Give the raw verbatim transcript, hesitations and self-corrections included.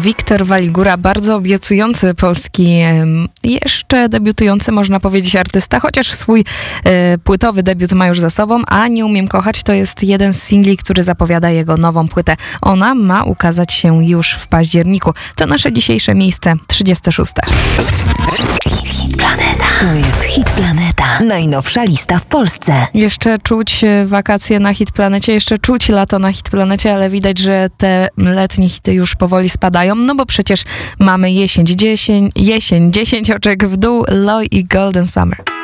Wiktor Waligura, bardzo obiecujący polski, jeszcze debiutujący, można powiedzieć, artysta, chociaż swój e, płytowy debiut ma już za sobą, a Nie umiem kochać to jest jeden z singli, który zapowiada jego nową płytę. Ona ma ukazać się już w październiku. To nasze dzisiejsze miejsce trzydzieste szóste. Hit, hit Planeta. To jest Hit Planeta. Najnowsza lista w Polsce. Jeszcze czuć wakacje na Hit Planecie, jeszcze czuć lato na Hit Planecie, ale widać, że te letnie hity już powoli spadają, no bo przecież mamy jesień, dziesięć, jesień, dziesięć oczek w dół, Loi i Golden Summer.